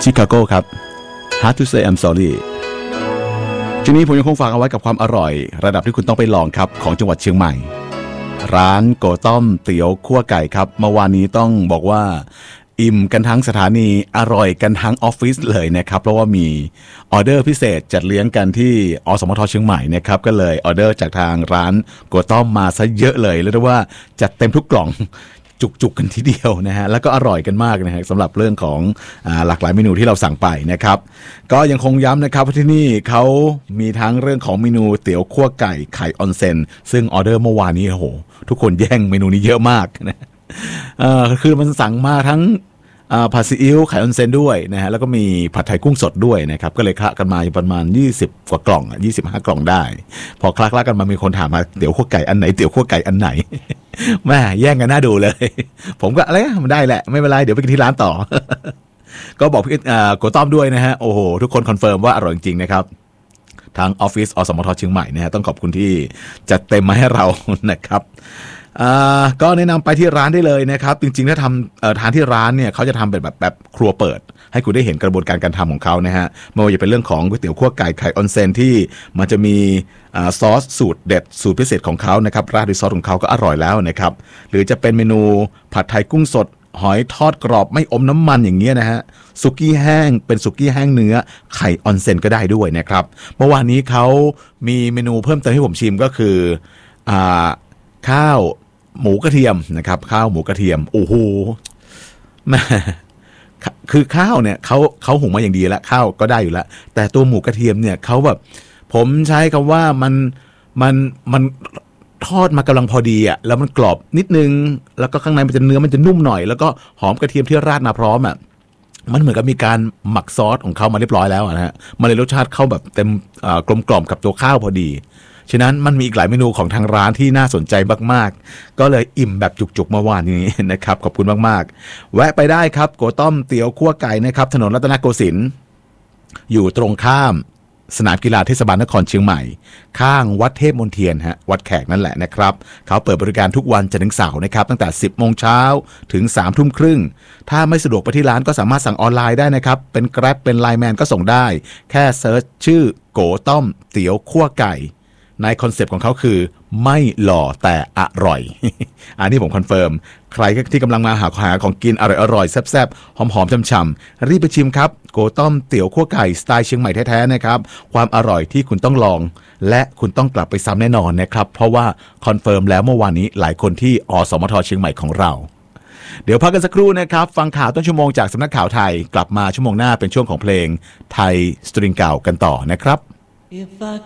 ชิคาโกครับ Hard to say I'm sorry ทีนี้ผมยังคงฝากเอาไว้กับความอร่อยระดับที่คุณต้องไปลองครับของจังหวัดเชียงใหม่ร้านโกต้อมเตี๋ยวคั่วไก่ครับเมื่อวานนี้ต้องบอกว่าอิ่มกันทั้งสถานีอร่อยกันทั้งออฟฟิศเลยนะครับเพราะว่ามีออเดอร์พิเศษจัดเลี้ยงกันที่อสมทเชียงใหม่นะครับก็เลยออเดอร์จากทางร้านโกต้อมมาซะเยอะเลยเรียกได้ว่าจัดเต็มทุกกล่องจุกกันทีเดียวนะฮะแล้วก็อร่อยกันมากนะฮะสำหรับเรื่องของหลากหลายเมนูที่เราสั่งไปนะครับก็ยังคงย้ำนะครับว่าที่นี่เขามีทั้งเรื่องของเมนูเตี๋ยวคั่วไก่ไข่ออนเซ็นซึ่งออเดอร์เมื่อวานนี้โอ้โหทุกคนแย่งเมนูนี้เยอะมากนะคือมันสั่งมาทั้งผัดซีอิ๊วไข่ออนเซ็นด้วยนะฮะแล้วก็มีผัดไทยกุ้งสดด้วยนะครับก็เลยคละกันมาประมาณ20กว่ากล่อง25กล่องได้พอคละกันมามีคนถามมาเตี๋ยวคั่วไก่อันไหนเตี๋ยวคั่วไก่อันไหนแม่แย่งกันน่าดูเลยผมก็อะไรมันได้แหละไม่เป็นไรเดี๋ยวไปกินที่ร้านต่อ ก็บอกพี่โกต้อมด้วยนะฮะโอ้โหทุกคนคอนเฟิร์มว่าอร่อยจริงๆนะครับทางออฟฟิศอสมทเชียงใหม่นะฮะต้องขอบคุณที่จัดเต็มมาให้เรานะครับก็แนะนำไปที่ร้านได้เลยนะครับจริงๆถ้าทำทานที่ร้านเนี่ยเขาจะทำเป็นแบบครัวเปิดให้คุณได้เห็นกระบวนการการทำของเขานะฮะไม่ว่าจะเป็นเรื่องของก๋วยเตี๋ยวคั่วไก่ไข่ออนเซ็นที่มันจะมีซอสสูตรเด็ดสูตรพิเศษของเขานะครับราดด้วยซอสของเขาก็อร่อยแล้วนะครับหรือจะเป็นเมนูผัดไทยกุ้งสดหอยทอดกรอบไม่อมน้ำมันอย่างเงี้ยนะฮะสุกี้แห้งเป็นสุกี้แห้งเนื้อไข่ออนเซ็นก็ได้ด้วยนะครับเมื่อวานนี้เขามีเมนูเพิ่มเติมให้ผมชิมก็คือข้าวหมูกระเทียมนะครับข้าวหมูกระเทียมโอ้โหแม่คือข้าวเนี่ยเขาหุงมาอย่างดีแล้วข้าวก็ได้อยู่แล้วแต่ตัวหมูกระเทียมเนี่ยเขาแบบผมใช้คำว่ามันทอดมากำลังพอดีอ่ะแล้วมันกรอบนิดนึงแล้วก็ข้างในมันจะเนื้อมันจะนุ่มหน่อยแล้วก็หอมกระเทียมที่ราดมาพร้อมอ่ะมันเหมือนกับมีการหมักซอสของเขามาเรียบร้อยแล้วนะฮะมันเลยรสชาติเข้าแบบเต็มกลมกล่อมกับตัวข้าวพอดีฉะนั้นมันมีอีกหลายเมนูของทางร้านที่น่าสนใจมากๆก็เลยอิ่มแบบจุกๆเมื่อวานนี้นะครับขอบคุณมากๆแวะไปได้ครับโกต้อมเตี๋ยวคั่วไก่นะครับถนนรัตนโกสินทร์อยู่ตรงข้ามสนามกีฬาเทศบาลนครเชียงใหม่ข้างวัดเทพมนเทียนฮะวัดแขกนั่นแหละนะครับเขาเปิดบริการทุกวันจันทร์ถึงเสาร์นะครับตั้งแต่ 10 โมงเช้าถึง 3 ทุ่มครึ่งถ้าไม่สะดวกไปที่ร้านก็สามารถสั่งออนไลน์ได้นะครับเป็น Grab เป็น Line Man ก็ส่งได้แค่เซิร์ชชื่อโกต้อมเตี๋ยวคั่วไก่ในคอนเซปต์ของเขาคือไม่หล่อแต่อร่อย อันนี้ผมคอนเฟิร์มใครที่กำลังมาหาของกินอร่อยๆแซ่บๆหอมๆช่ำๆรีบไปชิมครับโกต้อมเตี๋ยวคั่วไก่สไตล์เชียงใหม่แท้ๆนะครับความอร่อยที่คุณต้องลองและคุณต้องกลับไปซ้ำแน่นอนนะครับเพราะว่าคอนเฟิร์มแล้วเมื่อวานนี้หลายคนที่อสมทเชียงใหม่ของเราเดี๋ยวพักกันสักครู่นะครับฟังข่าวต้นชั่วโมงจากสำนักข่าวไทยกลับมาชั่วโมงหน้าเป็นช่วงของเพลงไทยสตริงเก่ากันต่อนะครับ